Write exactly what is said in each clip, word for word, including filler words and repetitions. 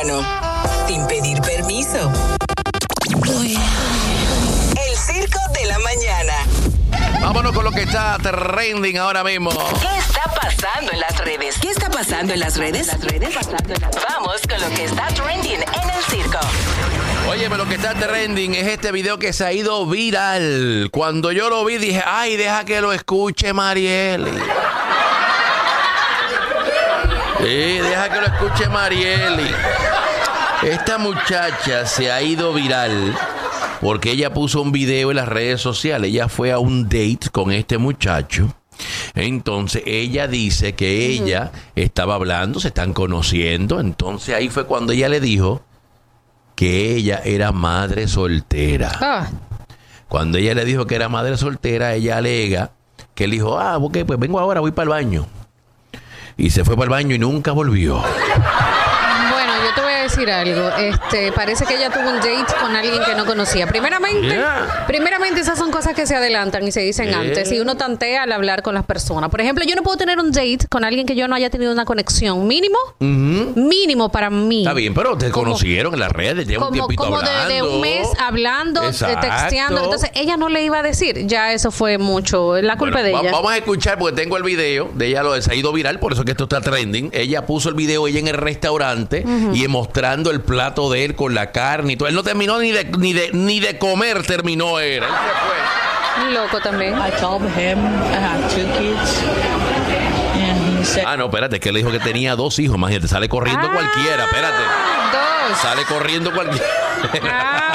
temprano, sin pedir permiso. Uy. El Circo de la Mañana. Vámonos con lo que está trending ahora mismo. ¿Qué está pasando en las redes? ¿Qué está pasando en las redes? ¿Las redes? Vamos con lo que está trending en el circo. Óyeme, lo que está trending es este video que se ha ido viral. Cuando yo lo vi dije, ay, deja que lo escuche Marieli. Sí, deja que lo escuche Marieli. Esta muchacha se ha ido viral porque ella puso un video en las redes sociales. Ella fue a un date con este muchacho. Entonces ella dice que ella estaba hablando, se están conociendo. Entonces ahí fue cuando ella le dijo que ella era madre soltera. Ah. Cuando ella le dijo que era madre soltera, ella alega que él dijo, ah, ok, pues vengo ahora, voy para el baño. Y se fue para el baño y nunca volvió. Yo te voy a decir algo. Este, parece que ella tuvo un date con alguien que no conocía. Primeramente, yeah. primeramente esas son cosas que se adelantan y se dicen yeah. antes. Y uno tantea al hablar con las personas. Por ejemplo, yo no puedo tener un date con alguien que yo no haya tenido una conexión. Mínimo, uh-huh. mínimo para mí. Está bien, pero te como, conocieron en las redes, llevan un tiempito como hablando. Como de, de un mes hablando, de texteando. Entonces, ella no le iba a decir. Ya eso fue mucho. La culpa bueno, de ella. Vamos a escuchar porque tengo el video de ella, lo se ha ido viral, por eso que esto está trending. Ella puso el video, ella en el restaurante, uh-huh. y mostrando el plato de él con la carne y todo. Él no terminó ni de ni de ni de comer, terminó él. Él se fue. Loco también. I told him I have two kids. And he said, ah, no, espérate, que él dijo que tenía dos hijos. Imagínate, sale corriendo ah, cualquiera, espérate. Dos. Sale corriendo cualquiera. Ah,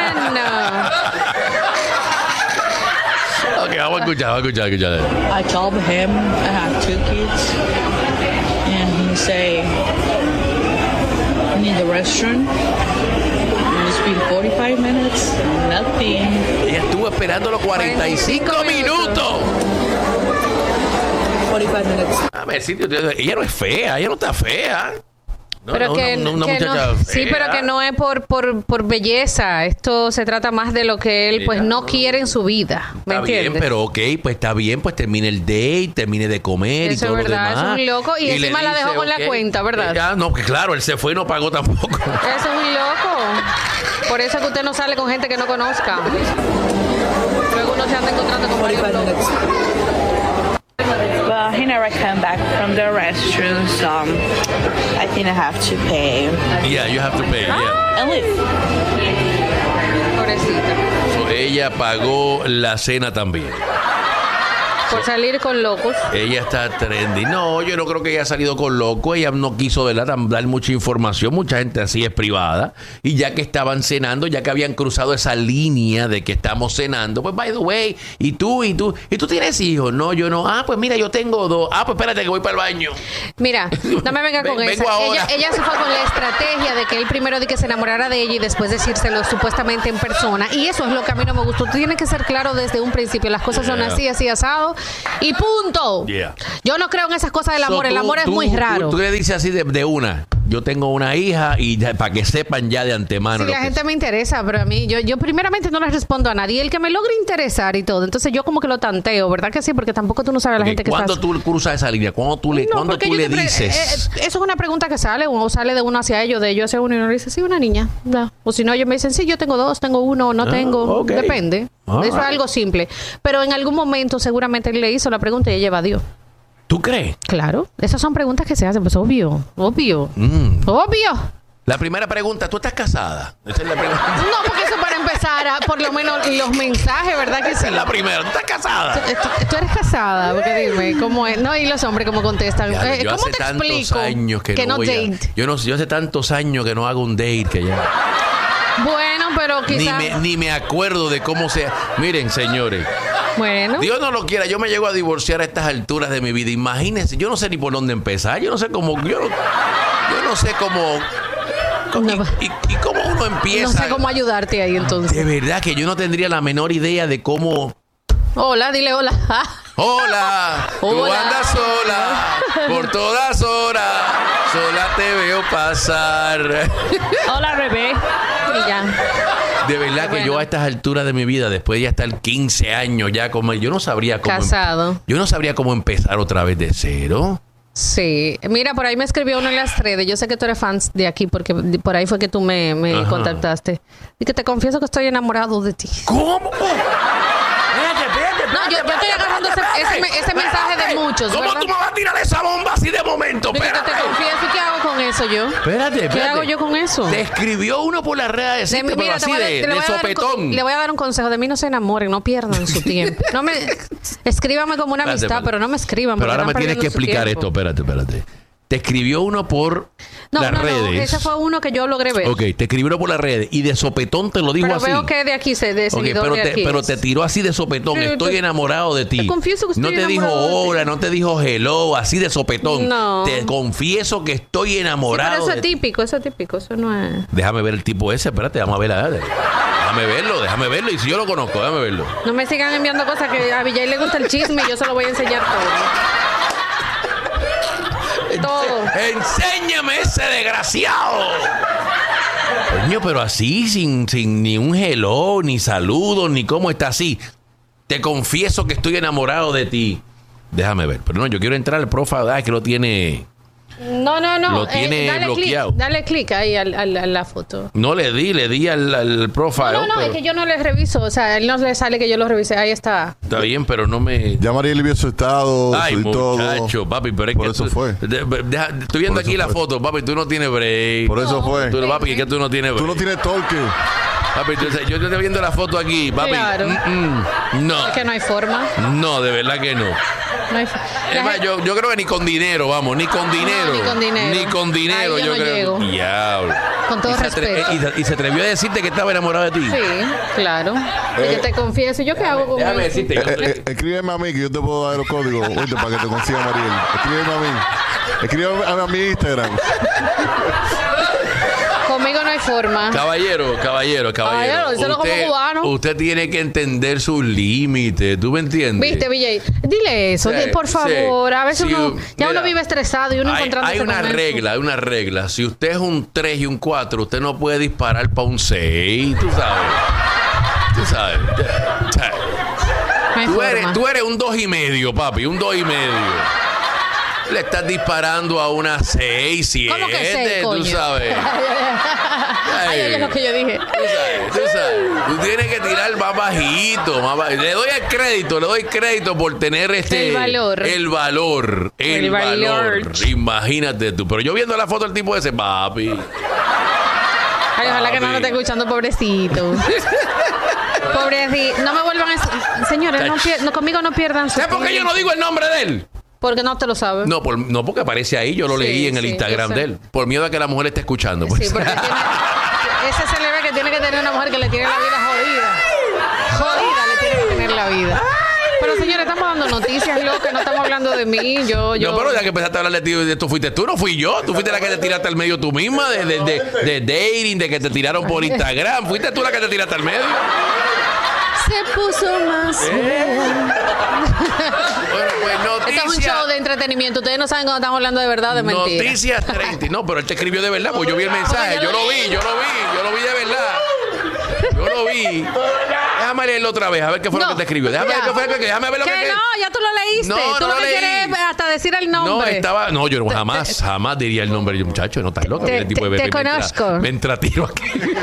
bueno. Ok, vamos a escuchar, vamos a escuchar, escuchar. I told him I have two kids. And he said, in the restaurant. It's been forty-five minutes. Nothing. Ella estuvo esperando los cuarenta y cinco minutos. forty-five minutes. A ver, sí, ella no es fea, ella no está fea. No, pero no, que, no, una que muchacha no, fea. Sí, pero que no es por, por, por belleza. Esto se trata más de lo que él pues no, no quiere en su vida. ¿Me está entiendes? Bien, pero ok, pues está bien, pues termine el date, termine de comer eso y todo es verdad, lo demás. Eso es un loco y, y encima la dejó con okay, la cuenta, ¿verdad? Ya, no, que claro, él se fue y no pagó tampoco. Eso es un loco. Por eso es que usted no sale con gente que no conozca. Luego uno se anda encontrando con varios locos. Well, he never came back from the restroom, so um, I think I have to pay. Yeah, you have to pay, yeah. And leave. Pobrecita. So, ella pagó la cena también. Por salir con locos. Ella está trendy. No, yo no creo que ella haya salido con loco. Ella no quiso, ¿verdad?, dar mucha información. Mucha gente así es privada. Y ya que estaban cenando, ya que habían cruzado esa línea de que estamos cenando, pues, by the way, y tú, y tú, y tú tienes hijos. No, yo no. Ah, pues mira, yo tengo dos. Ah, pues espérate que voy para el baño. Mira, no me venga con Ven, eso. Ella, ella se fue con la estrategia de que él primero de que se enamorara de ella y después decírselo supuestamente en persona. Y eso es lo que a mí no me gustó. Tú tienes que ser claro desde un principio. Las cosas yeah. son así, así, asado. Y punto. Yeah. Yo no creo en esas cosas del amor. So, el amor tú, es muy raro. Tú, tú le dices así de, de una. Yo tengo una hija y para que sepan ya de antemano. Sí, la gente me interesa, pero a mí, yo, yo primeramente no les respondo a nadie. El que me logre interesar y todo. Entonces yo como que lo tanteo, ¿verdad que sí? Porque tampoco tú no sabes a la okay, gente que ¿cuándo estás... tú cruzas esa línea? ¿Cuándo tú le, no, ¿cuándo tú le pre- dices? Eh, eso es una pregunta que sale, o sale de uno hacia ellos, de ellos hacia uno, y uno le dice, sí, una niña. No. O si no, ellos me dicen, sí, yo tengo dos, tengo uno, no ah, tengo. Okay. Depende. Ah, eso es algo simple. Pero en algún momento seguramente él le hizo la pregunta y ella evadió. ¿Tú crees? Claro. Esas son preguntas que se hacen, pues obvio, obvio, mm. obvio. La primera pregunta, ¿tú estás casada? Esa es la pregunta. No, porque eso para empezar, a, por lo menos los mensajes, ¿verdad que sí? Esa es la primera, ¿tú estás casada? ¿Tú, tú, tú eres casada? Porque dime, ¿cómo es? No, y los hombres, ¿cómo contestan? Ya, eh, ¿Cómo te explico? Años que, que no, no date. A, yo, no, yo hace tantos años que no hago un date que ya... Bueno, pero quizás... Ni me, ni me acuerdo de cómo sea. Miren, señores. Bueno. Dios no lo quiera, yo me llego a divorciar a estas alturas de mi vida. Imagínense, yo no sé ni por dónde empezar. Yo no sé cómo... Yo no, yo no sé cómo... cómo no, y, y, ¿Y cómo uno empieza? No sé cómo ayudarte ahí, entonces. De verdad que yo no tendría la menor idea de cómo... Hola, dile hola. Hola, tú hola. Andas sola por todas horas. Sola te veo pasar. Hola, bebé. Y ya. De verdad que bueno. Yo a estas alturas de mi vida, después de ya estar quince años ya como yo no sabría cómo casado. Em- yo no sabría cómo empezar otra vez de cero. Sí, mira, por ahí me escribió uno en las redes. Yo sé que tú eres fan de aquí porque por ahí fue que tú me, me contactaste. Y que te confieso que estoy enamorado de ti. ¿Cómo? Espérate, espérate, No, yo, yo estoy agarrando ese, ese, ese mensaje de muchos, ¿Cómo ¿verdad? tú me vas a tirar esa bomba así de momento? Digo que Espérate. te confieso. ¿Y qué hago con eso yo? Espérate, espérate. ¿Qué hago yo con eso? Te escribió uno por las redes, De- pero mira, así te voy a- de, te le de voy a dar un co- sopetón. Le voy a dar un consejo. De mí no se enamoren, no pierdan su tiempo. No me escríbame como una Espérate, amistad, espérate. pero no me escriban. Pero porque ahora me están tienes que perdiendo su explicar tiempo. esto, espérate, espérate. Te escribió uno por No, las no, no. redes. Ese fue uno que yo logré ver. Ok, te escribió uno por las redes y de sopetón te lo dijo Pero así. veo que de aquí se de Ok, seguidor pero de te, aquí. pero te tiró así de sopetón. Sí, Estoy te- enamorado de ti. te confieso que estoy No te dijo enamorado de ti. hola, no te dijo hello, así de sopetón. No. Te confieso que estoy Sí, enamorado pero eso de es ti. típico, eso es típico, eso no es. Déjame ver el tipo ese, espérate, vamos a ver la Déjame verlo, déjame verlo. Y si yo lo conozco, déjame verlo. No me sigan enviando cosas que a Villay le gusta el chisme y yo se lo voy a enseñar todo. Todo. ¡Enséñame ese desgraciado! Coño, pero así, sin, sin ni un hello, ni saludos, ni cómo está así. Te confieso que estoy enamorado de ti. Déjame ver. Pero no, yo quiero entrar al profile, ah, que lo tiene... No, no, no. Lo tiene dale bloqueado. Click, dale clic ahí al- al- a la foto. No le di, le di al, al profile. No, no, pero- es que yo no le reviso. O sea, a él no le sale que yo lo revisé. Ahí está. Está bien, pero no me... Ya Mariel vio su estado Ay, y todo. muchacho, papi, pero es Por que eso tú- fue. de- deja- estoy viendo Por eso aquí la fue. foto, papi, tú no tienes break. Por eso fue. Tú, papi, es que tú no tienes break. Tú no tienes torque. Papi, tú- yo estoy viendo la foto aquí, papi. Claro. Mm, mm, no, Es que no hay forma. no, de verdad que no. No hay Es la más, gente- yo, yo creo que ni con dinero, vamos, ni con dinero. ni con dinero. Ni con dinero, Ahí yo yo no creo. llego. Diablo. Con todo Y se atre- respeto. y, se- y se atrevió a decirte que estaba enamorado de ti. Sí, claro. Y yo te confieso. ¿Yo qué hago con Déjame eso? decirte, yo Eh, estoy- eh, escríbeme a mí que yo te puedo dar los códigos oíste, para que te consiga Mariel. Escríbeme a mí. Escríbeme a mi Instagram. Conmigo no hay forma. Caballero, caballero, caballero. Caballero, díselo como usted, cubano. usted tiene que entender sus límites, ¿tú me entiendes? Viste, Villay. Dile eso, Sí, di- por sí. favor. A veces Sí, uno, ya mira, uno vive estresado y uno Hay, encontrando hay una regla, hay una regla. Si usted es un tres y un cuatro, usted no puede disparar para un seis, tú sabes. Tú sabes. No hay Tú forma. eres, tú eres un dos y medio, papi, un dos y medio. Le estás disparando a una seis, siete, ¿Cómo que seis, tú coño? sabes. Ay, oye, lo que yo dije. Tú sabes, tú sabes. Tú tienes que tirar más bajito, más bajito. Le doy el crédito, le doy crédito por tener este... El valor. El valor. El, El valor. valor. Imagínate tú. Pero yo viendo la foto del tipo ese, papi. Ay, ojalá que no Papi. lo esté escuchando, pobrecito. Pobrecito. No me vuelvan a... Señores, no pier- no, conmigo no pierdan su ¿Sabes por qué yo no digo el nombre de él? Porque no te lo sabes. No, por, no porque aparece ahí, yo lo Sí, leí en el sí, Instagram yo sé. de él. Por miedo a que la mujer esté escuchando. Pues. Sí, porque tiene... Ese se le ve que tiene que tener una mujer que le tiene la vida jodida. Jodida le tiene que tener la vida. Pero señores, estamos dando noticias locas, no estamos hablando de mí. Yo, yo... No, pero ya que empezaste a hablar de ti, de esto fuiste tú, no fui yo. Tú fuiste la que te tiraste al medio tú misma, de, de, de, de dating, de que te tiraron por Instagram. Fuiste tú la que te tiraste al medio. Se puso más bien. Bueno, pues Esto es un noticias. show de entretenimiento. Ustedes no saben cuando estamos hablando de verdad o de mentira. Noticias treinta. No, pero él te escribió de verdad, pues yo vi el mensaje. Yo lo vi, yo lo vi, yo lo vi de verdad. Yo lo vi. Déjame leerlo otra vez, a ver qué fue lo No, que te escribió. Déjame, ya. ver, qué fue lo que, déjame ver lo que... Que no, ya tú lo leíste. No, tú no lo lo que leí. quieres es hasta decir el nombre. No, estaba... No, yo no, jamás, jamás diría el nombre. Yo, muchacho, no estás loco. Te- Viene el tipo de te- bebé, te me entra- conozco. Me entra tiro aquí.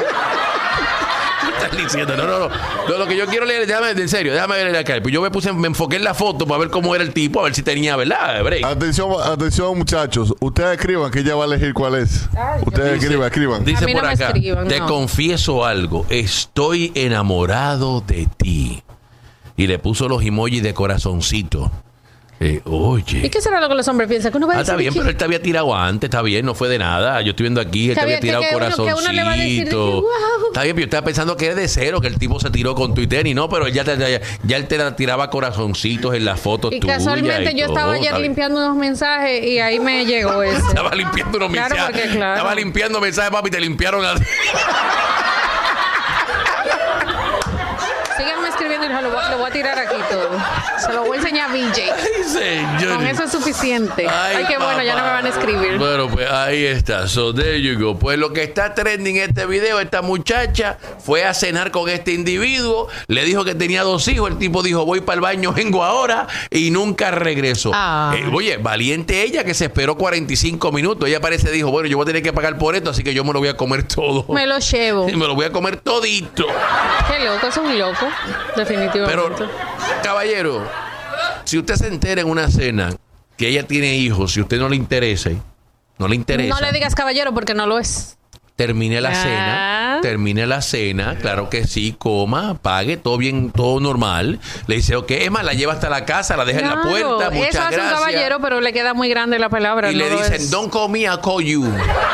Estás diciendo, no, no, no, no. Lo que yo quiero leer, déjame, en serio, déjame ver acá. Pues yo me puse, me enfoqué en la foto para ver cómo era el tipo, a ver si tenía, ¿verdad? Break. Atención, atención, muchachos. Ustedes escriban que ella va a elegir cuál es. Ustedes escriban, escriban. Dice A mí no por me acá, escriban, te no. confieso algo, estoy enamorado de ti. Y le puso los emojis de corazoncito. Eh, oye. ¿Y qué será lo que los hombres piensan? Que uno va a Ah, decir está bien, que- pero él te había tirado antes, está bien, no fue de nada. Yo estoy viendo aquí, él te Está había bien, tirado que- que uno- que corazoncito. uno le va a decir de que, wow. Está bien, pero yo estaba pensando que es de cero, que el tipo se tiró con Twitter y no, pero él ya, te, ya, ya él te tiraba corazoncitos en las fotos Y tuyas. casualmente y yo todo, estaba está ayer bien. limpiando unos mensajes y ahí me llegó ese. Estaba limpiando unos Claro, mensajes. porque claro. Estaba limpiando mensajes, papi, te limpiaron a... Síganme escribiendo mira, lo voy, lo voy a tirar aquí todo. Se lo voy a enseñar a V J. Ay, señor. Con eso es suficiente. Ay, Ay qué papá. Bueno, ya no me van a escribir. Bueno, pues ahí está. So there you go. Pues lo que está trending en este video, esta muchacha fue a cenar con este individuo, le dijo que tenía dos hijos, el tipo dijo, voy para el baño, vengo ahora, y nunca regresó. Ah. Eh, oye, valiente ella que se esperó cuarenta y cinco minutos. Ella parece dijo, bueno, yo voy a tener que pagar por esto, así que yo me lo voy a comer todo. Me lo llevo. Me lo voy a comer todito. Qué loco, es un loco, definitivamente. Pero, caballero, si usted se entera en una cena que ella tiene hijos, si a usted no le interesa, no le interesa. No le digas caballero porque no lo es. Termine la ah. cena, termine la cena, claro que sí, coma, pague, todo bien, todo normal. Le dice, ok, es más, la lleva hasta la casa, la deja claro, en la puerta, muchas eso hace gracias. Un caballero, pero le queda muy grande la palabra. Y no le dicen, es... don't call me, I'll call you.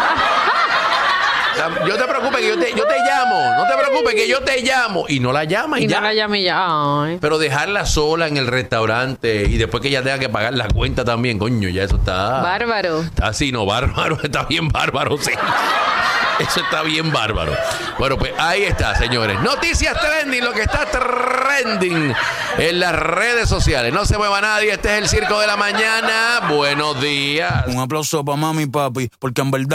Yo te preocupes que yo te, yo te llamo, no te preocupes que yo te llamo. Y no la llama y, y ya. no la llama y ya. Ay. Pero dejarla sola en el restaurante y después que ella tenga que pagar la cuenta también, coño, ya eso está... Bárbaro. Está así, no, bárbaro, está bien bárbaro, sí. Eso está bien bárbaro. Bueno, pues ahí está, señores. Noticias trending, lo que está trending en las redes sociales. No se mueva nadie, este es el Circo de la Mañana. Buenos días. Un aplauso para mami y papi, porque en verdad